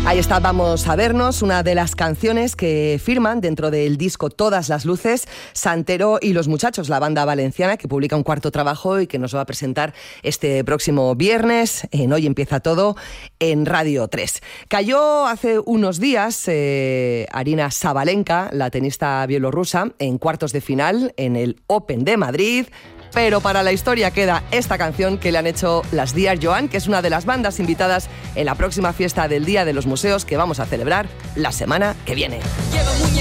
Ahí está, Vamos a vernos, una de las canciones que firman dentro del disco Todas las luces, Santero y Los Muchachos, la banda valenciana que publica un cuarto trabajo y que nos va a presentar este próximo viernes, en Hoy Empieza Todo, en Radio 3. Cayó hace unos días Aryna Sabalenka, la tenista bielorrusa, en cuartos de final en el Open de Madrid. Pero para la historia queda esta canción que le han hecho las Dear Joan, que es una de las bandas invitadas en la próxima fiesta del Día de los Museos que vamos a celebrar la semana que viene.